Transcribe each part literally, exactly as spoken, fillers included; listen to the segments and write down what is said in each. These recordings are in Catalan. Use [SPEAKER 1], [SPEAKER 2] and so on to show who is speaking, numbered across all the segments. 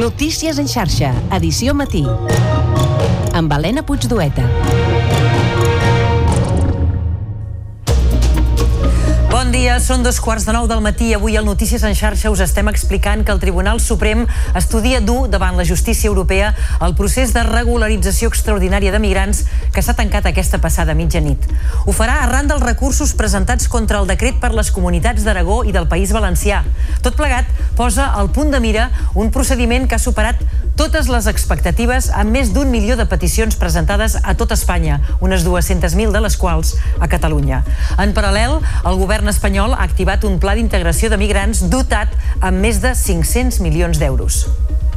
[SPEAKER 1] Notícies en xarxa, edició matí. Amb Helena Puigdueta.
[SPEAKER 2] Bon dia, són dos quarts de nou del matí. Avui al Notícies en xarxa us estem explicant que el Tribunal Suprem estudia dur davant la justícia europea el procés de regularització extraordinària de migrants que s'ha tancat aquesta passada mitjanit. Ho farà arran dels recursos presentats contra el decret per les comunitats d'Aragó i del País Valencià. Tot plegat posa al punt de mira un procediment que ha superat totes les expectatives amb més d'un milió de peticions presentades a tot Espanya, unes dues-centes mil de les quals a Catalunya. En paral·lel, el govern espanyol ha activat un pla d'integració de migrants dotat amb més de cinc-cents milions d'euros.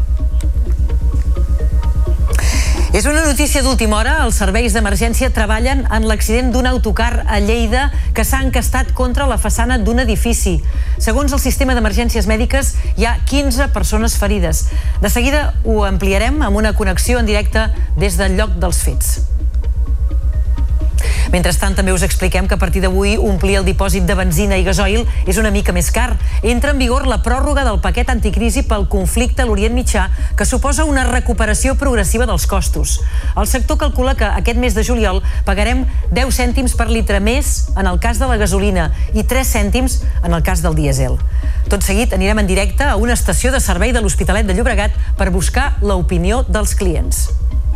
[SPEAKER 2] És una notícia d'última hora. Els serveis d'emergència treballen en l'accident d'un autocar a Lleida que s'ha encastat contra la façana d'un edifici. Segons el sistema d'emergències mèdiques, hi ha quinze persones ferides. De seguida ho ampliarem amb una connexió en directe des del lloc dels fets. Mentrestant, també us expliquem que a partir d'avui omplir el dipòsit de benzina i gasoil és una mica més car. Entra en vigor la pròrroga del paquet anticrisi pel conflicte a l'Orient Mitjà, que suposa una recuperació progressiva dels costos. El sector calcula que aquest mes de juliol pagarem deu cèntims per litre més en el cas de la gasolina i tres cèntims en el cas del dièsel. Tot seguit anirem en directe a una estació de servei de l'Hospitalet de Llobregat per buscar l'opinió dels clients.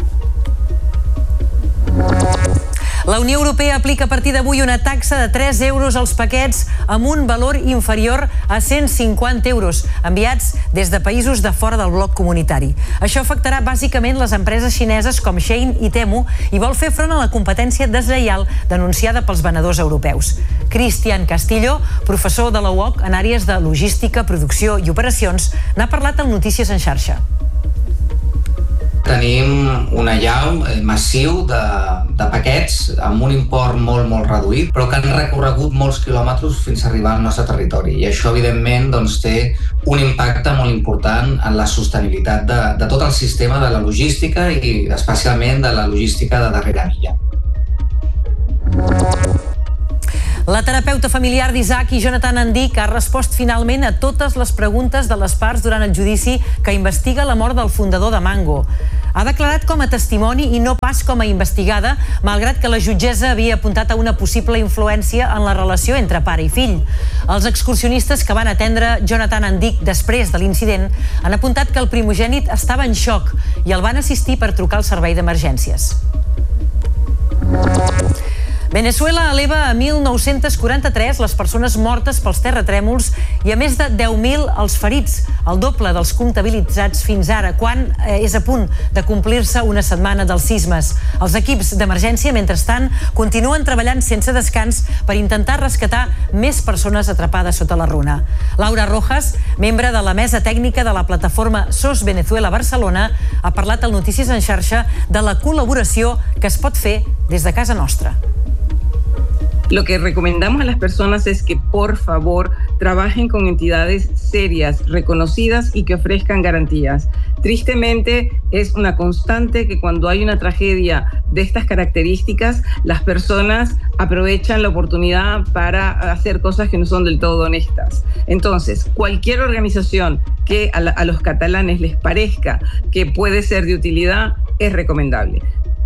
[SPEAKER 2] La Unió Europea aplica a partir d'avui una taxa de tres euros als paquets amb un valor inferior a cent cinquanta euros, enviats des de països de fora del bloc comunitari. Això afectarà bàsicament les empreses xineses com Shein i Temu i vol fer front a la competència deslleial denunciada pels venedors europeus. Cristian Castillo, professor de la U O C en àrees de logística, producció i operacions, n'ha parlat al Notícies en xarxa.
[SPEAKER 3] Tenim un allau massiu de, de paquets amb un import molt, molt reduït, però que han recorregut molts quilòmetres fins a arribar al nostre territori. I això, evidentment, doncs, té un impacte molt important en la sostenibilitat de, de tot el sistema de la logística i especialment de la logística de darrera milla.
[SPEAKER 2] La terapeuta familiar d'Isaac i Jonathan Andic ha respost finalment a totes les preguntes de les parts durant el judici que investiga la mort del fundador de Mango. Ha declarat com a testimoni i no pas com a investigada, malgrat que la jutgessa havia apuntat a una possible influència en la relació entre pare i fill. Els excursionistes que van atendre Jonathan Andic després de l'incident han apuntat que el primogènit estava en xoc i el van assistir per trucar al servei d'emergències. Veneçuela eleva a mil nou-cents quaranta-tres les persones mortes pels terratrèmols i a més de deu mil els ferits, el doble dels comptabilitzats fins ara, quan és a punt de complir-se una setmana dels sismes. Els equips d'emergència, mentrestant, continuen treballant sense descans per intentar rescatar més persones atrapades sota la runa. Laura Rojas, membre de la mesa tècnica de la plataforma SOS Venezuela Barcelona, ha parlat al Notícies en xarxa de la col·laboració que es pot fer des de casa nostra.
[SPEAKER 4] Lo que recomendamos a las personas es que, por favor, trabajen con entidades serias, reconocidas y que ofrezcan garantías. Tristemente, es una constante que cuando hay una tragedia de estas características, las personas aprovechan la oportunidad para hacer cosas que no son del todo honestas. Entonces, cualquier organización que a, la, a los catalanes les parezca que puede ser de utilidad, es recomendable.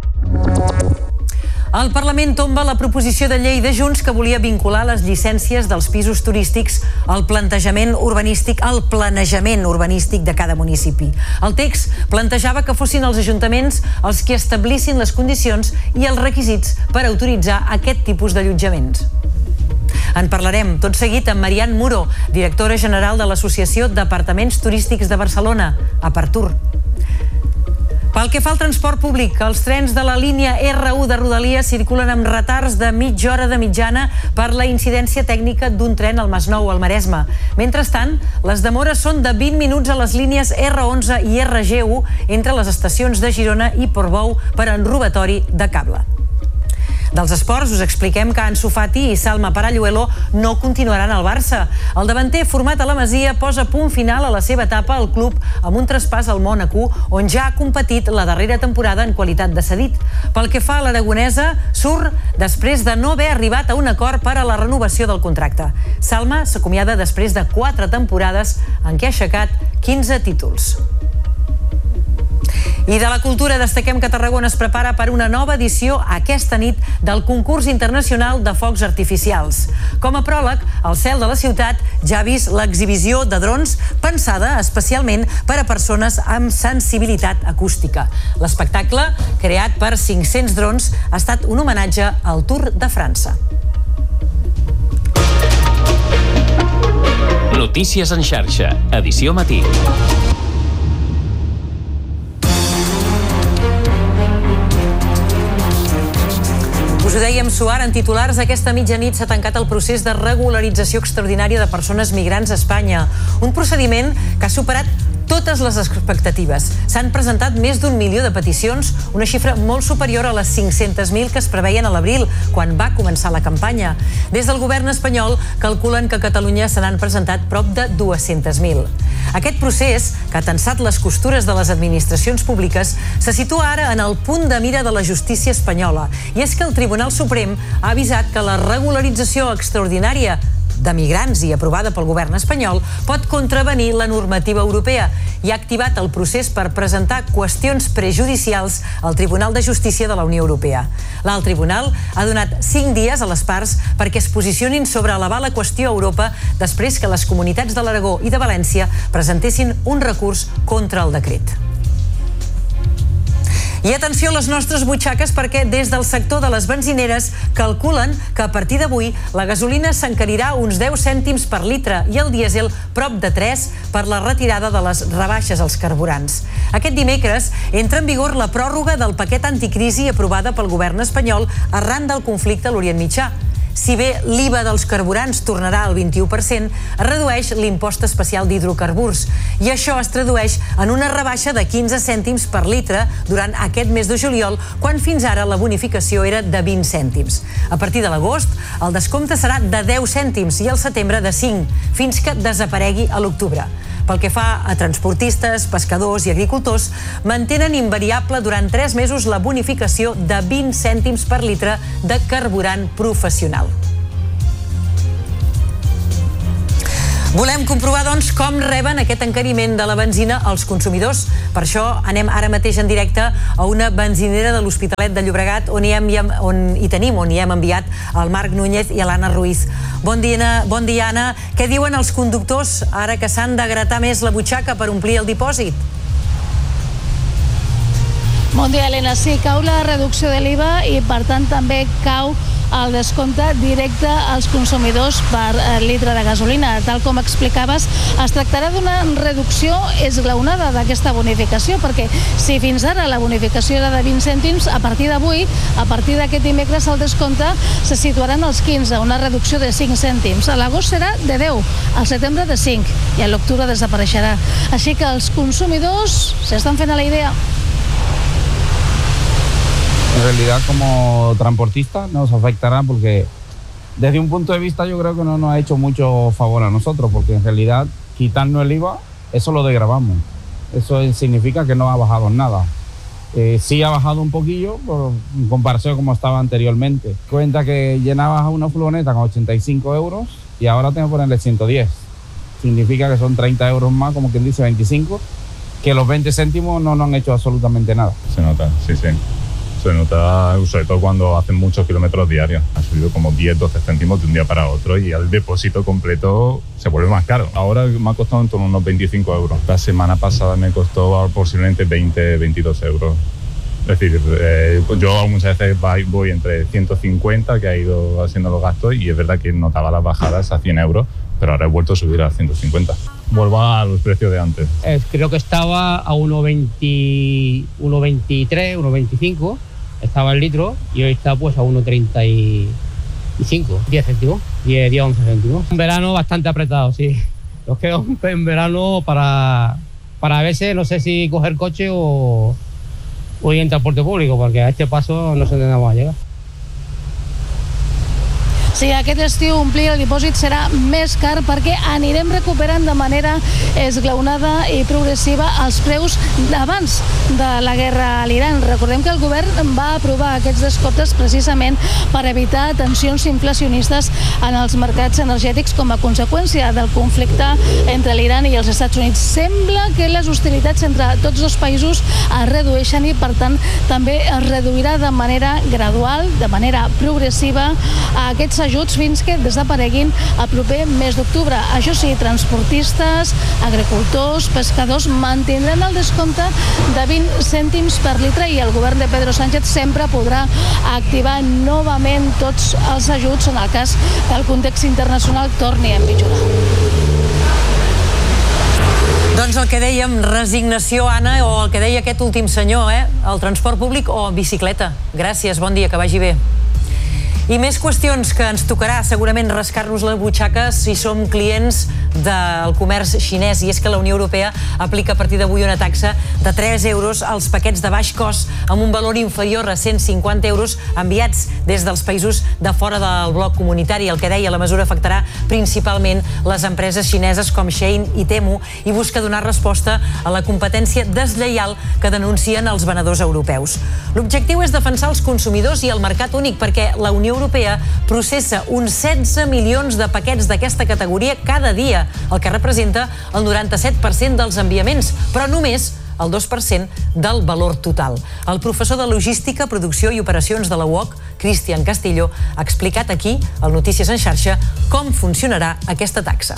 [SPEAKER 2] El Parlament tomba la proposició de llei de Junts que volia vincular les llicències dels pisos turístics al plantejament urbanístic, al planejament urbanístic de cada municipi. El text plantejava que fossin els ajuntaments els que establissin les condicions i els requisits per autoritzar aquest tipus d'allotjaments. En parlarem tot seguit amb Marian Muro, directora general de l'Associació d'Apartaments Turístics de Barcelona, Apartur. Pel que fa al transport públic, els trens de la línia erre u de Rodalies circulen amb retards de mitja hora de mitjana per la incidència tècnica d'un tren al Masnou, al Maresme. Mentrestant, les demores són de vint minuts a les línies erre onze i erre ge u entre les estacions de Girona i Portbou per enrobatori de cable. Dels esports, us expliquem que Ansu Fati i Salma Paralluelo no continuaran al Barça. El davanter, format a la Masia, posa punt final a la seva etapa al club amb un traspàs al Mònaco, on ja ha competit la darrera temporada en qualitat de cedit. Pel que fa a l'aragonesa, surt després de no haver arribat a un acord per a la renovació del contracte. Salma s'acomiada després de quatre temporades en què ha aixecat quinze títols. I de la cultura destaquem que Tarragona es prepara per una nova edició aquesta nit del concurs internacional de focs artificials. Com a pròleg, el cel de la ciutat ja ha vist l'exhibició de drons pensada especialment per a persones amb sensibilitat acústica. L'espectacle, creat per cinc-cents drons, ha estat un homenatge al Tour de França.
[SPEAKER 5] Notícies en xarxa, edició matí.
[SPEAKER 2] Us ho dèiem suar en titulars, aquesta mitjanit s'ha tancat el procés de regularització extraordinària de persones migrants a Espanya. Un procediment que ha superat totes les expectatives. S'han presentat més d'un milió de peticions, una xifra molt superior a les cinc-centes mil que es preveien a l'abril, quan va començar la campanya. Des del govern espanyol calculen que a Catalunya se n'han presentat prop de dues-centes mil. Aquest procés, que ha tensat les costures de les administracions públiques, se situa ara en el punt de mira de la justícia espanyola. I és que el Tribunal Suprem ha avisat que la regularització extraordinària de migrants i aprovada pel govern espanyol pot contravenir la normativa europea i ha activat el procés per presentar qüestions prejudicials al Tribunal de Justícia de la Unió Europea. L'alt tribunal ha donat cinc dies a les parts perquè es posicionin sobre elevar la qüestió a Europa després que les comunitats de l'Aragó i de València presentessin un recurs contra el decret. I atenció a les nostres butxaques perquè des del sector de les benzineres calculen que a partir d'avui la gasolina s'encarirà uns deu cèntims per litre i el dièsel prop de tres per la retirada de les rebaixes als carburants. Aquest dimecres entra en vigor la pròrroga del paquet anticrisi aprovada pel govern espanyol arran del conflicte a l'Orient Mitjà. Si bé l'I V A dels carburants tornarà al vint-i-u per cent, es redueix l'impost especial d'hidrocarburs i això es tradueix en una rebaixa de quinze cèntims per litre durant aquest mes de juliol, quan fins ara la bonificació era de vint cèntims. A partir de l'agost, el descompte serà de deu cèntims i al setembre de cinc, fins que desaparegui a l'octubre. Pel que fa a transportistes, pescadors i agricultors, mantenen invariable durant tres mesos la bonificació de vint cèntims per litre de carburant professional. Volem comprovar, doncs, com reben aquest encariment de la benzina els consumidors. Per això anem ara mateix en directe a una benzinera de l'Hospitalet de Llobregat on hi, hem, on hi tenim, on hi hem enviat el Marc Núñez i l'Anna Ruiz. Bon dia, bon dia, Anna. Què diuen els conductors ara que s'han de gratar més la butxaca per omplir el dipòsit?
[SPEAKER 6] Bon dia, Helena. Sí, cau la reducció de l'I V A i, per tant, també cau el descompte directe als consumidors per litre de gasolina. Tal com explicaves, es tractarà d'una reducció esglaonada d'aquesta bonificació, perquè si fins ara la bonificació era de vint cèntims, a partir d'avui, a partir d'aquest dimecres, el descompte se situarà en els quinze, una reducció de cinc cèntims. A l'agost serà de deu, al setembre de cinc i a l'octubre desapareixerà. Així que els consumidors s'estan fent a la idea.
[SPEAKER 7] En realidad, como transportistas nos afectará porque desde un punto de vista yo creo que no nos ha hecho mucho favor a nosotros, porque en realidad quitarnos el I V A, eso lo desgravamos. Eso significa que no ha bajado nada. Eh, sí ha bajado un poquillo por, en comparación a como estaba anteriormente. Cuenta que llenabas una furgoneta con ochenta y cinco euros y ahora tengo que ponerle ciento diez. Significa que son treinta euros más, como quien dice veinticinco, que los veinte céntimos no nos han hecho absolutamente nada.
[SPEAKER 8] Se nota, sí, sí. Se nota sobre todo cuando hacen muchos kilómetros diarios. Ha subido como diez, doce céntimos de un día para otro y el depósito completo se vuelve más caro. Ahora me ha costado en torno a unos veinticinco euros. La semana pasada me costó posiblemente veinte, veintidós euros. Es decir, eh, yo muchas veces voy entre ciento cincuenta, que ha ido haciendo los gastos, y es verdad que notaba las bajadas a cien euros, pero ahora he vuelto a subir a ciento cincuenta. Vuelvo a los precios de antes.
[SPEAKER 9] Eh, creo que estaba a uno veinte, uno veintitrés, uno veinticinco. Estaba el litro y hoy está pues a uno treinta y cinco, diez céntimos, diez, once céntimos. Un verano bastante apretado, sí. Nos queda un en verano para, para a veces, no sé si coger coche o, o ir en transporte público, porque a este paso no sé dónde vamos a llegar.
[SPEAKER 6] si aquest estiu omplir el dipòsit serà més car perquè anirem recuperant de manera esglaonada i progressiva els preus d'abans de la guerra a l'Iran. Recordem que el govern va aprovar aquests descomptes precisament per evitar tensions inflacionistes en els mercats energètics com a conseqüència del conflicte entre l'Iran i els Estats Units. Sembla que les hostilitats entre tots dos països es redueixen i, per tant, també es reduirà de manera gradual, de manera progressiva, a aquests ajuts fins que desapareguin el proper mes d'octubre. Això sí, transportistes, agricultors, pescadors mantindran el descompte de vint cèntims per litre i el govern de Pedro Sánchez sempre podrà activar novament tots els ajuts en el cas que el context internacional torni a empitjorar.
[SPEAKER 2] Doncs el que dèiem, resignació, Anna, o el que deia aquest últim senyor, eh? El transport públic o bicicleta. Gràcies, bon dia, que vagi bé. I més qüestions que ens tocarà segurament rascar-nos la butxaca si som clients del comerç xinès, i és que la Unió Europea aplica a partir d'avui una taxa de tres euros als paquets de baix cost amb un valor inferior a cent cinquanta euros enviats des dels països de fora del bloc comunitari. El que deia, la mesura afectarà principalment les empreses xineses com Shein i Temu i busca donar resposta a la competència deslleial que denuncien els venedors europeus. L'objectiu és defensar els consumidors i el mercat únic perquè la Unió Europea processa uns setze milions de paquets d'aquesta categoria cada dia, el que representa el noranta-set per cent dels enviaments, però només el dos per cent del valor total. El professor de Logística, Producció i Operacions de la U O C, Cristian Castillo, ha explicat aquí, al Notícies en xarxa, com funcionarà aquesta taxa.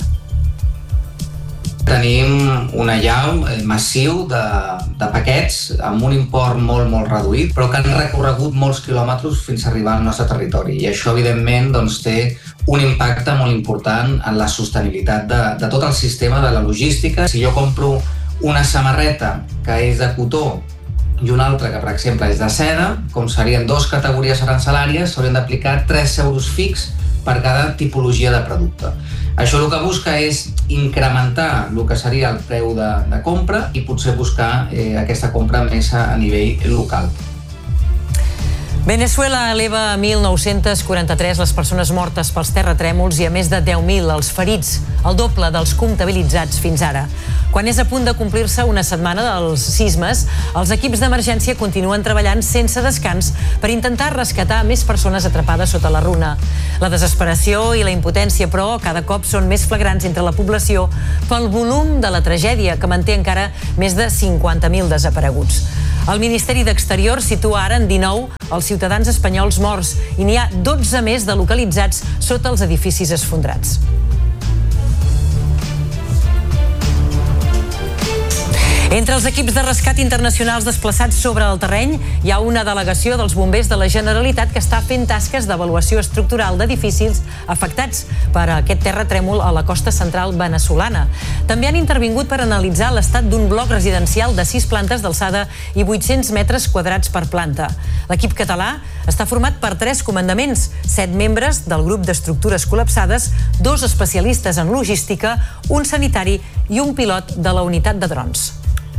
[SPEAKER 3] Tenim un allau massiu de, de paquets amb un import molt, molt reduït, però que han recorregut molts quilòmetres fins a arribar al nostre territori. I això, evidentment, doncs, té un impacte molt important en la sostenibilitat de, de tot el sistema de la logística. Si jo compro una samarreta que és de cotó i una altra que, per exemple, és de seda, com serien dues categories arancelàries, s'haurien d'aplicar tres euros fix per cada tipologia de producte. Això el que busca és incrementar el que seria el preu de, de compra i potser buscar eh, aquesta compra més a, a nivell local.
[SPEAKER 2] Venezuela eleva a mil nou-cents quaranta-tres les persones mortes pels terratrèmols i a més de deu mil els ferits, el doble dels comptabilitzats fins ara. Quan és a punt de complir-se una setmana dels sismes, els equips d'emergència continuen treballant sense descans per intentar rescatar més persones atrapades sota la runa. La desesperació i la impotència, però, cada cop són més flagrants entre la població pel volum de la tragèdia, que manté encara més de cinquanta mil desapareguts. El Ministeri d'Exterior situa ara en dinou els ciutadans espanyols morts i n'hi ha dotze més de localitzats sota els edificis esfondrats. Entre els equips de rescat internacionals desplaçats sobre el terreny hi ha una delegació dels bombers de la Generalitat que està fent tasques d'avaluació estructural d'edificis afectats per aquest terratrèmol a la costa central venezolana. També han intervingut per analitzar l'estat d'un bloc residencial de sis plantes d'alçada i vuit-cents metres quadrats per planta. L'equip català està format per tres comandaments, set membres del grup d'estructures col·lapsades, dos especialistes en logística, un sanitari i un pilot de la unitat de drons.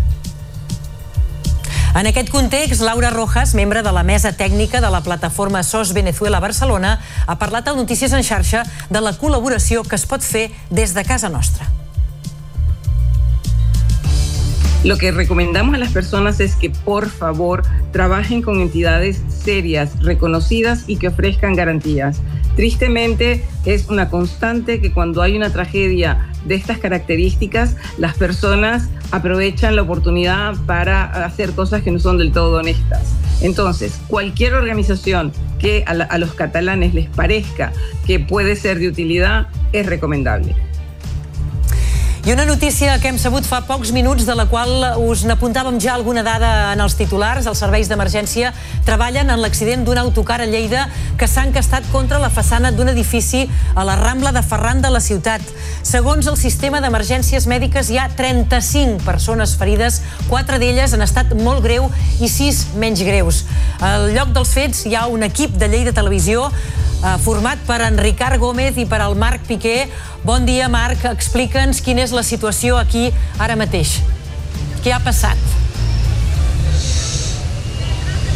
[SPEAKER 2] En aquest context, Laura Rojas, membre de la mesa tècnica de la plataforma S O S Venezuela Barcelona, ha parlat al Notícies en xarxa de la col·laboració que es pot fer des de casa nostra.
[SPEAKER 4] Lo que recomendamos a las personas es que, por favor, trabajen con entidades serias, reconocidas y que ofrezcan garantías. Tristemente, es una constante que cuando hay una tragedia de estas características, las personas aprovechan la oportunidad para hacer cosas que no son del todo honestas. Entonces, cualquier organización que a, la, a los catalanes les parezca que puede ser de utilidad es recomendable.
[SPEAKER 2] I una notícia que hem sabut fa pocs minuts, de la qual us n'apuntàvem ja alguna dada en els titulars. Els serveis d'emergència treballen en l'accident d'un autocar a Lleida que s'ha encastat contra la façana d'un edifici a la Rambla de Ferran de la ciutat. Segons el sistema d'emergències mèdiques, hi ha trenta-cinc persones ferides, quatre d'elles en estat molt greu i sis menys greus. Al lloc dels fets hi ha un equip de Lleida Televisió eh, format per en Ricard Gómez i per el Marc Piqué. Bon dia, Marc. Explica'ns quina és la situació aquí ara mateix. Què ha passat?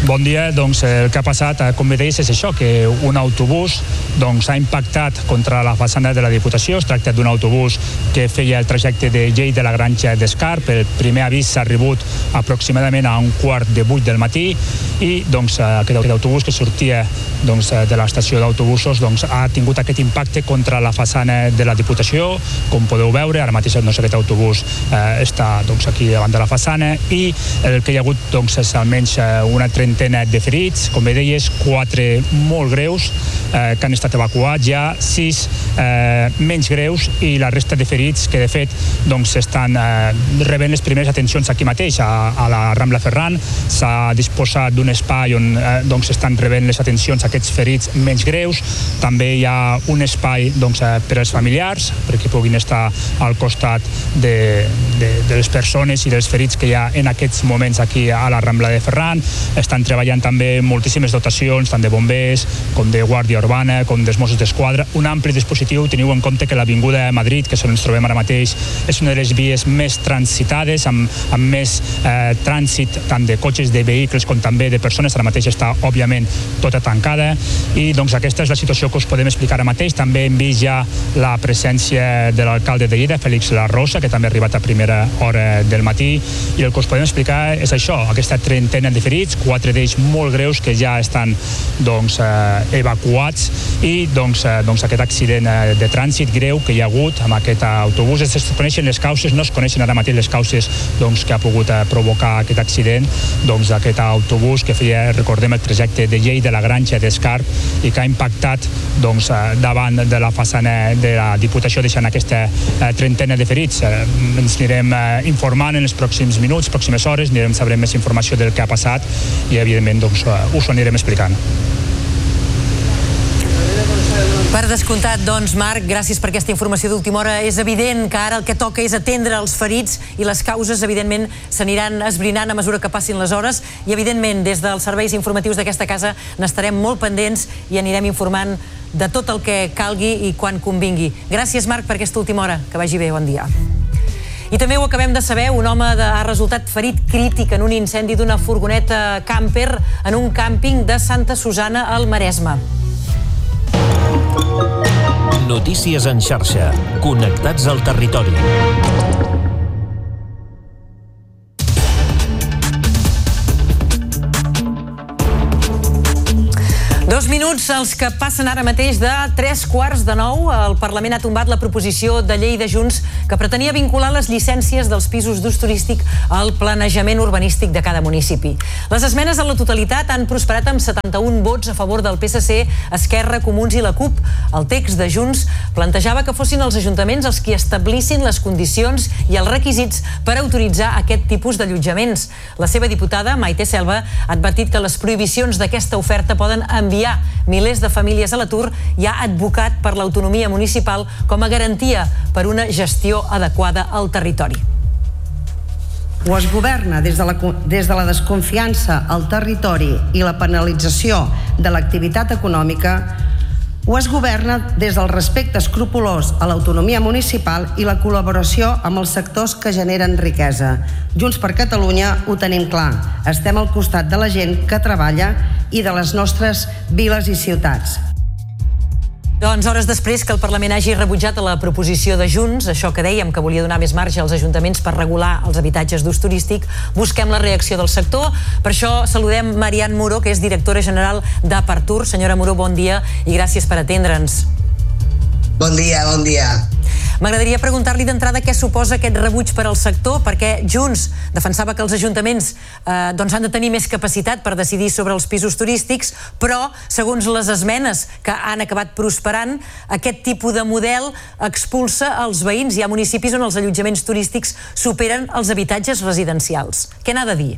[SPEAKER 10] Bon dia. Doncs el que ha passat, com bé deies, és això, que un autobús doncs, ha impactat contra la façana de la Diputació. Es tracta d'un autobús que feia el trajecte de Lleida a la Granja d'Escarp. El primer avís s'ha rebut aproximadament a un quart de vuit del matí i doncs, aquest autobús que sortia doncs, de l'estació d'autobusos doncs, ha tingut aquest impacte contra la façana de la Diputació. Com podeu veure, ara mateix doncs, aquest autobús eh, està doncs, aquí davant de la façana i el que hi ha hagut doncs, és almenys una trentena de ferits, com bé deies, quatre molt greus eh, que han estat evacuats, ja sis eh, menys greus i la resta de ferits que de fet doncs, estan eh, rebent les primeres atencions aquí mateix, a, a la Rambla Ferran. S'ha disposat d'un espai on eh, doncs, estan rebent les atencions aquests ferits menys greus. També hi ha un espai doncs, per als familiars, perquè puguin estar al costat de, de, de les persones i dels ferits que hi ha en aquests moments aquí a la Rambla de Ferran. Estan treballant també moltíssimes dotacions, tant de bombers com de Guàrdia Urbana, com dels Mossos d'Esquadra. Un ampli dispositiu. Teniu en compte que l'Avinguda Madrid, que és on ens trobem ara mateix, és una de les vies més transitades, amb, amb més eh, trànsit tant de cotxes, de vehicles, com també de persones. Ara mateix està, òbviament, tota tancada i doncs aquesta és la situació que us podem explicar ara mateix. També hem vist ja la presència de l'alcalde de Lleida, Félix La Rosa, que també ha arribat a primera hora del matí, i el que us podem explicar és això, aquesta trentena de ferits, quatre d'ells molt greus que ja estan doncs, eh, evacuats i doncs, eh, doncs aquest accident eh, de trànsit greu que hi ha hagut amb aquest autobús. Es coneixen les causes, no es coneixen ara mateix les causes doncs, que ha pogut eh, provocar aquest accident doncs, d'aquest autobús que feia, recordem, el trajecte de Lleida a la Granja d'Escarp i que ha impactat doncs, eh, davant de la façana de la Diputació, deixant aquesta eh, trentena de ferits. Eh, ens anirem eh, informant en els pròxims minuts, pròximes hores, anirem sabrem més informació del que ha passat i evidentment doncs, us ho anirem explicant.
[SPEAKER 2] Per descomptat, doncs, Marc, gràcies per aquesta informació d'última hora. És evident que ara el que toca és atendre els ferits i les causes, evidentment, s'aniran esbrinant a mesura que passin les hores i, evidentment, des dels serveis informatius d'aquesta casa n'estarem molt pendents i anirem informant de tot el que calgui i quan convingui. Gràcies, Marc, per aquesta última hora. Que vagi bé, bon dia. I també ho acabem de saber, un home ha resultat ferit crític en un incendi d'una furgoneta camper en un càmping de Santa Susana al Maresme.
[SPEAKER 5] Notícies en xarxa. Connectats al territori.
[SPEAKER 2] Dos minuts, els que passen ara mateix de tres quarts de nou. El Parlament ha tombat la proposició de llei de Junts que pretenia vincular les llicències dels pisos d'ús turístic al planejament urbanístic de cada municipi. Les esmenes a la totalitat han prosperat amb setanta-un vots a favor del P S C, Esquerra, Comuns i la CUP. El text de Junts plantejava que fossin els ajuntaments els qui establissin les condicions i els requisits per autoritzar aquest tipus d'allotjaments. La seva diputada, Maite Selva, ha advertit que les prohibicions d'aquesta oferta poden enviar milers de famílies a l'atur i ha advocat per l'autonomia municipal com a garantia per una gestió adequada al territori.
[SPEAKER 11] O es governa des de la, des de la desconfiança al territori i la penalització de l'activitat econòmica, o es governa des del respecte escrupolós a l'autonomia municipal i la col·laboració amb els sectors que generen riquesa. Junts per Catalunya ho tenim clar. Estem al costat de la gent que treballa i de les nostres viles i ciutats.
[SPEAKER 2] Doncs hores després que el Parlament hagi rebutjat la proposició de Junts, això que dèiem que volia donar més marge als ajuntaments per regular els habitatges d'ús turístic, busquem la reacció del sector. Per això saludem Marian Muro, que és directora general d'Apertur. Senyora Muro, bon dia i gràcies per atendre'ns.
[SPEAKER 12] Bon dia, bon dia.
[SPEAKER 2] M'agradaria preguntar-li d'entrada què suposa aquest rebuig per al sector, perquè Junts defensava que els ajuntaments eh, doncs han de tenir més capacitat per decidir sobre els pisos turístics, però, segons les esmenes que han acabat prosperant, aquest tipus de model expulsa els veïns. Hi ha municipis on els allotjaments turístics superen els habitatges residencials. Què n'ha de dir?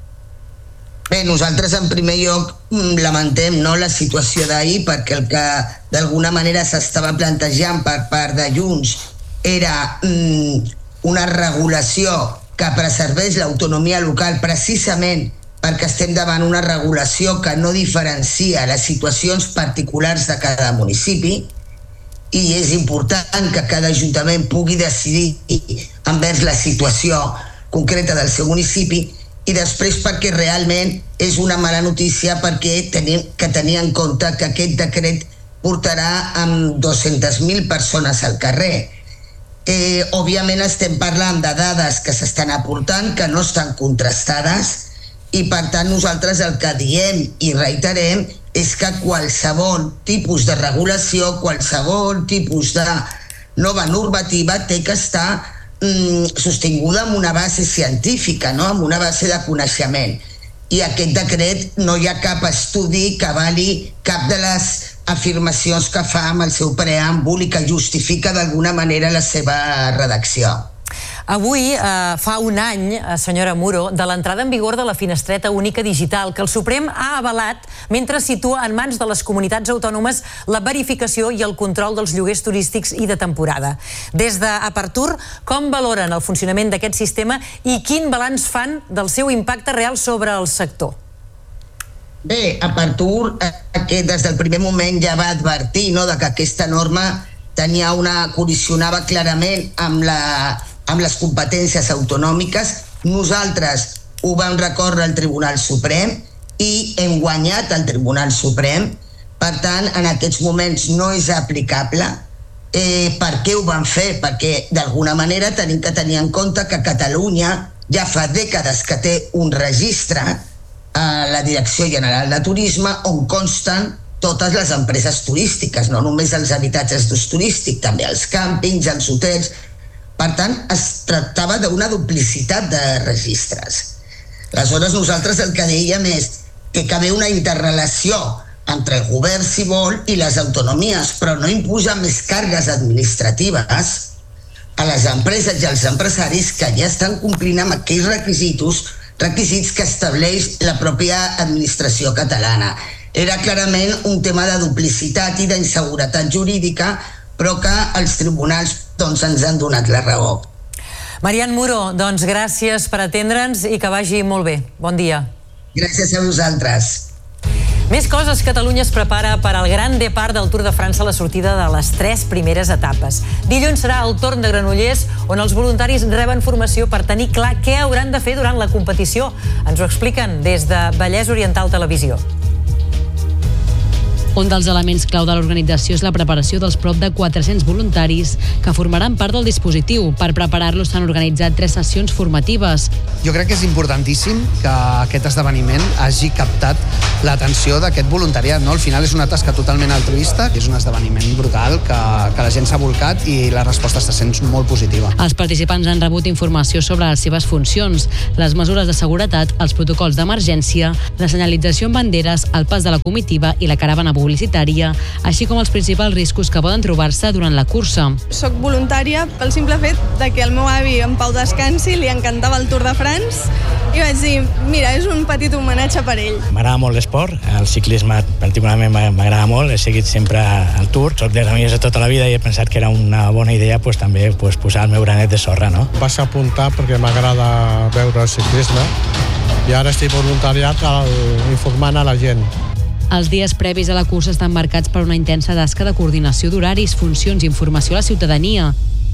[SPEAKER 12] Bé, nosaltres en primer lloc lamentem no, la situació d'ahir, perquè el que d'alguna manera s'estava plantejant per part de Junts era mm, una regulació que preservés l'autonomia local, precisament perquè estem davant una regulació que no diferencia les situacions particulars de cada municipi i és important que cada ajuntament pugui decidir envers la situació concreta del seu municipi. i després perquè realment és una mala notícia perquè tenim que tenir en compte que aquest decret portarà amb dues-centes mil persones al carrer. Eh, òbviament estem parlant de dades que s'estan aportant, que no estan contrastades, i per tant nosaltres el que diem i reiterem és que qualsevol tipus de regulació, qualsevol tipus de nova normativa té que estar mm, sostinguda amb una base científica, no? Amb una base de coneixement. I aquest decret no hi ha cap estudi que avali cap de les afirmacions que fa amb el seu preàmbul i que justifica d'alguna manera la seva redacció.
[SPEAKER 2] Avui eh, fa un any, eh, senyora Muro, de l'entrada en vigor de la finestreta única digital que el Suprem ha avalat mentre situa en mans de les comunitats autònomes la verificació i el control dels lloguers turístics i de temporada. Des d'Apartur, com valoren el funcionament d'aquest sistema i quin balanç fan del seu impacte real sobre el sector?
[SPEAKER 12] Bé, Apartur, que des del primer moment ja va advertir, no, de que aquesta norma tenia una, col·lisionava clarament amb la amb les competències autonòmiques. Nosaltres ho vam recórrer al Tribunal Suprem i hem guanyat al Tribunal Suprem. Per tant, en aquests moments no és aplicable. Eh, per què ho van fer? Perquè d'alguna manera tenim que tenir en compte que Catalunya ja fa dècades que té un registre a la Direcció General de Turisme on consten totes les empreses turístiques, no només els habitatges d'ús turístic, també els càmpings, els hotels. Per tant, es tractava d'una duplicitat de registres. Aleshores, nosaltres el que dèiem és que hi ha una interrelació entre el govern, si vol, i les autonomies, però no imposar més càrregues administratives a les empreses i als empresaris que ja estan complint amb aquells requisits, requisits que estableix la pròpia administració catalana. Era clarament un tema de duplicitat i d'inseguretat jurídica, però que els tribunals doncs, ens han donat la raó.
[SPEAKER 2] Marian Muro, doncs gràcies per atendre'ns i que vagi molt bé. Bon dia.
[SPEAKER 12] Gràcies a vosaltres.
[SPEAKER 2] Més coses. Catalunya es prepara per al gran depart del Tour de França a la sortida de les tres primeres etapes. Dilluns serà el torn de Granollers, on els voluntaris reben formació per tenir clar què hauran de fer durant la competició. Ens ho expliquen des de Vallès Oriental Televisió.
[SPEAKER 13] Un dels elements clau de l'organització és la preparació dels prop de quatre-cents voluntaris que formaran part del dispositiu. Per preparar-los s'han organitzat tres sessions formatives.
[SPEAKER 14] Jo crec que és importantíssim que aquest esdeveniment hagi captat l'atenció d'aquest voluntariat. No? Al final és una tasca totalment altruista, és un esdeveniment brutal que, que la gent s'ha volcat i la resposta està sent molt positiva.
[SPEAKER 13] Els participants han rebut informació sobre les seves funcions, les mesures de seguretat, els protocols d'emergència, la senyalització amb banderes, el pas de la comitiva i la caravana publicitària, així com els principals riscos que poden trobar-se durant la cursa.
[SPEAKER 15] Soc voluntària pel simple fet de que el meu avi, en Pau Descansi, li encantava el Tour de France i vaig dir, mira, és un petit homenatge per ell.
[SPEAKER 16] M'agrada molt l'esport, el ciclisme particularment m'agrada molt, he seguit sempre el Tour, soc de amics de tota la vida i he pensat que era una bona idea pues, també pues, posar el meu granet de sorra. No?
[SPEAKER 17] Vaig apuntar perquè m'agrada veure el ciclisme i ara estic voluntariat informant a la gent.
[SPEAKER 13] Els dies previs a la cursa estan marcats per una intensa tasca de coordinació d'horaris, funcions i informació a la ciutadania.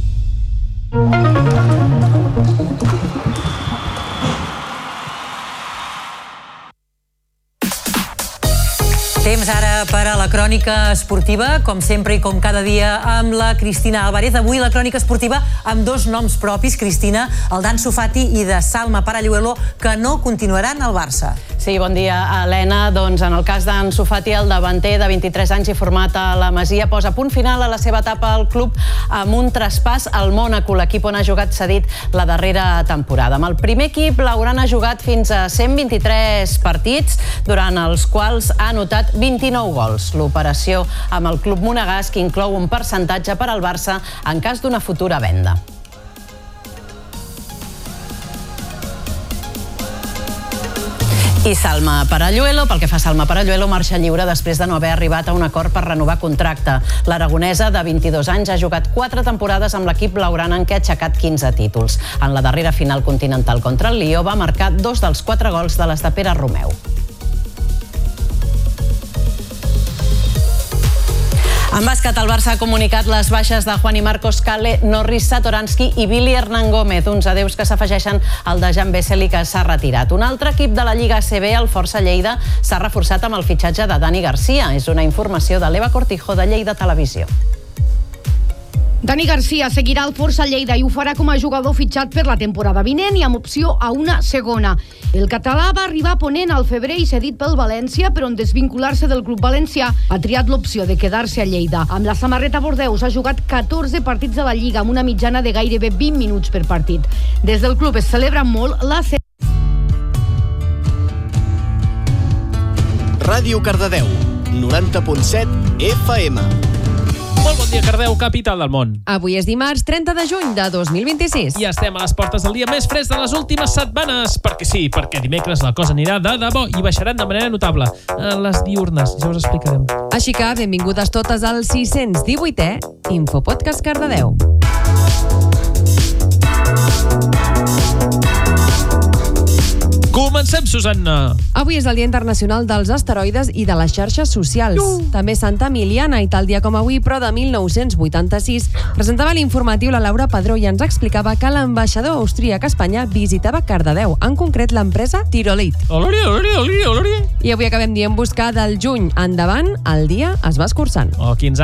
[SPEAKER 2] Temps ara per a la crònica esportiva, com sempre i com cada dia, amb la Cristina Álvarez. Avui la crònica esportiva amb dos noms propis, Cristina, el d'Ansu Fati i de Salma Paralluelo, que no continuaran al Barça.
[SPEAKER 18] Sí, bon dia, Helena. Doncs en el cas d'Ansu Fati, el davanter de vint-i-tres anys i format a la Masia posa punt final a la seva etapa al club amb un traspàs al Mònaco, l'equip on ha jugat cedit la darrera temporada. Amb el primer equip, l'Aurana ha jugat fins a cent vint-i-tres partits, durant els quals ha anotat vint-i-nou gols. L'operació amb el club monegasc inclou un percentatge per al Barça en cas d'una futura venda. I Salma Paralluelo, pel que fa a Salma Paralluelo, marxa lliure després de no haver arribat a un acord per renovar contracte. L'aragonesa, de vint-i-dos anys, ha jugat quatre temporades amb l'equip blaugrana en què ha aixecat quinze títols. En la darrera final continental contra el Lió va marcar dos dels quatre gols de les de Pere Romeu. En bàsquet, el Barça ha comunicat les baixes de Juan i Marcos Kalle, Norris Satoransky i Billy Hernán Gómez, uns adeus que s'afegeixen al de Jan Vesely, que s'ha retirat. Un altre equip de la Lliga A C B, el Força Lleida, s'ha reforçat amb el fitxatge de Dani Garcia. És una informació de l'Eva Cortijo, de Lleida Televisió.
[SPEAKER 19] Dani Garcia seguirà al Força Lleida i ho farà com a jugador fitxat per la temporada vinent i amb opció a una segona. El català va arribar a Ponent al febrer i cedit pel València, però en desvincular-se del club valencià ha triat l'opció de quedar-se a Lleida. Amb la samarreta bordeus ha jugat catorze partits de la Lliga amb una mitjana de gairebé vint minuts per partit. Des del club es celebra molt la...
[SPEAKER 20] Ràdio Cardedeu, noranta punt set F M.
[SPEAKER 21] Molt bon dia, Cardedeu, capital del món.
[SPEAKER 22] Avui és dimarts trenta de juny de dos mil vint-i-sis.
[SPEAKER 21] I estem a les portes del dia més fresc de les últimes setmanes. Perquè sí, perquè dimecres la cosa anirà de debò i baixaran de manera notable a les diurnes. Ja us explicarem.
[SPEAKER 22] Així que benvingudes totes al sis-cents divuitè Infopodcast Cardedeu.
[SPEAKER 21] Comencem, Susanna.
[SPEAKER 22] Avui és el Dia Internacional dels Asteroides i de les xarxes socials. Uh. També Santa Emiliana, i tal dia com avui, però de mil nou-cents vuitanta-sis, presentava l'informatiu la Laura Padró i ens explicava que l'ambaixador austríac a Espanya visitava Cardedeu, en concret l'empresa Tirolit.
[SPEAKER 21] Olori, olori, olori, olori.
[SPEAKER 22] I avui acabem dient buscar del juny endavant, el dia es va escurçant.
[SPEAKER 21] Oh, quins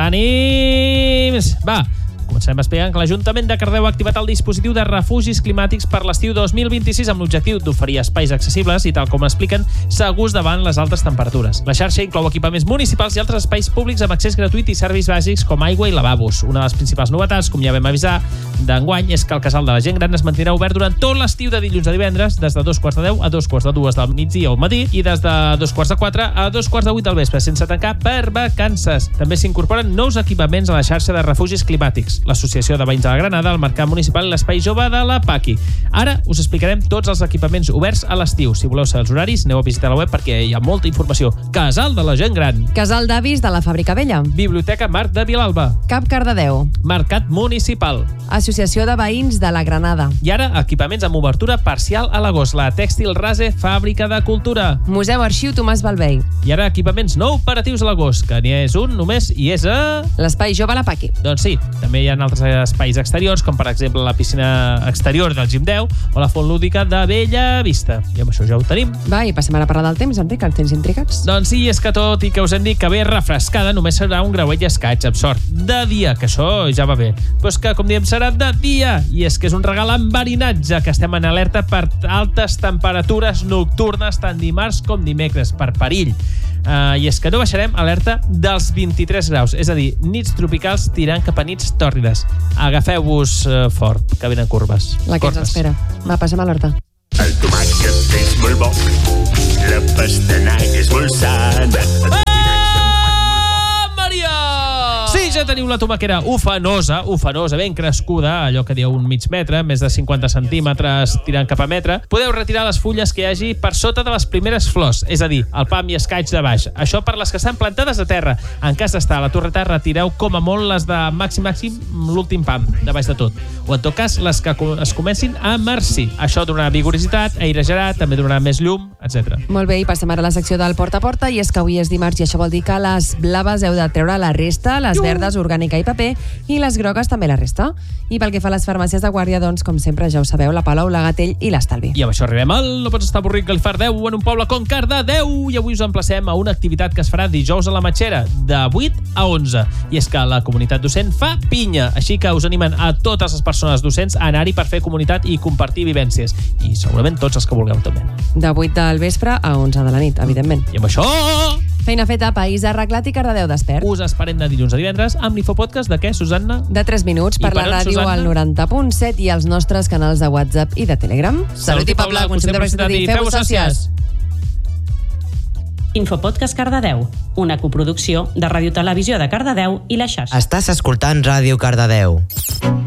[SPEAKER 21] ànims! Va, comencem explicant que l'Ajuntament de Cardedeu ha activat el dispositiu de refugis climàtics per l'estiu dos mil vint-i-sis amb l'objectiu d'oferir espais accessibles i, tal com expliquen, segurs davant les altes temperatures. La xarxa inclou equipaments municipals i altres espais públics amb accés gratuït i serveis bàsics com aigua i lavabos. Una de les principals novetats, com ja vam avisar, d'enguany és que el casal de la gent gran es mantindrà obert durant tot l'estiu de dilluns a divendres, des de dos quarts de deu a dos quarts de dues del migdia o matí i des de dos quarts de quatre a dos quarts de vuit del vespre, sense tancar per vacances. També s'incorporen nous equipaments a la xarxa de refugis climàtics, l'Associació de Veïns de la Granada, el Mercat Municipal i l'Espai Jove de la Paqui. Ara us explicarem tots els equipaments oberts a l'estiu. Si voleu saber els horaris, aneu a visitar la web perquè hi ha molta informació. Casal de la gent gran.
[SPEAKER 22] Casal d'avis de la Fàbrica Vella.
[SPEAKER 21] Biblioteca Marc de Vilalba.
[SPEAKER 22] Cap Cardedeu.
[SPEAKER 21] Mercat Municipal.
[SPEAKER 22] Associació de Veïns de la Granada.
[SPEAKER 21] I ara, equipaments amb obertura parcial a l'agost. La Tèxtil Rase, Fàbrica de Cultura.
[SPEAKER 22] Museu Arxiu Tomàs Balvei.
[SPEAKER 21] I ara, equipaments no operatius a l'agost, que n'hi és un només i és a...
[SPEAKER 22] l'Espai Jove a la Paqui.
[SPEAKER 21] Doncs sí, també hi ha altres espais exteriors, com per exemple la piscina exterior del Gim deu o la font lúdica de Bella Vista. I amb això ja ho tenim.
[SPEAKER 22] Va, i passem ara a parlar del temps, Enric, que ens tens intrigats.
[SPEAKER 21] Doncs sí, és que tot i que us hem dit que ve refrescada, només serà un grauet i escaig, amb sort, de dia, que això ja va bé. Però és que, com diem, serà de dia, i és que és un regal enverinatge, que estem en alerta per altes temperatures nocturnes, tant dimarts com dimecres, per perill. Uh, I és que no baixarem alerta dels vint-i-tres graus, és a dir, nits tropicals tirant cap a nits tòrrides. Agafeu-vos uh, fort, que venen curves.
[SPEAKER 22] La que ens espera. Va, passem alerta.
[SPEAKER 23] El tomàquet és molt bo, la pastanaga és molt sana.
[SPEAKER 21] Sí, ja teniu la tomaquera ufanosa, ufanosa, ben crescuda, allò que dieu un mig metre, més de cinquanta centímetres tirant cap a metre. Podeu retirar les fulles que hi hagi per sota de les primeres flors, és a dir, el pam i escaig de baix. Això per les que estan plantades a terra. En cas d'estar a la torreta, retireu com a molt les de màxim màxim l'últim pam, de baix de tot. O en tot cas, les que es comencin a marcir. Això donarà vigorositat, airejarà, també donarà més llum, etcètera.
[SPEAKER 22] Molt bé, i passem ara a la secció del porta a porta, i és que avui és dimarts i això vol dir que les blaves heu de treure la resta, les verdes, orgànica i paper, i les grogues també la resta. I pel que fa a les farmàcies de guàrdia, doncs, com sempre, ja ho sabeu, la Palau, la Gatell i l'Estalvi.
[SPEAKER 21] I amb això arribem al No pots estar avorrit Galifardeu en un poble com Cardedeu, i avui us emplacem a una activitat que es farà dijous a la Matxera, de vuit a onze. I és que la comunitat docent fa pinya, així que us animen a totes les persones docents a anar-hi per fer comunitat i compartir vivències. I segurament tots els que vulgueu també.
[SPEAKER 22] De vuit del vespre a onze de la nit, evidentment.
[SPEAKER 21] I amb això...
[SPEAKER 22] Feina feta, país arreglat i Cardedeu despert.
[SPEAKER 21] Us esperem de dilluns a divendres amb l'Infopodcast de què, Susanna?
[SPEAKER 22] De tres minuts per, per la ràdio Susanna? Al noranta punt set i els nostres canals de WhatsApp i de Telegram. Salut i Paula, consum de presentatiu. Feu-vos sòcies.
[SPEAKER 24] Infopodcast Cardedeu, una coproducció de Ràdio Televisió de Cardedeu i la xarxa.
[SPEAKER 25] Estàs escoltant Ràdio Cardedeu.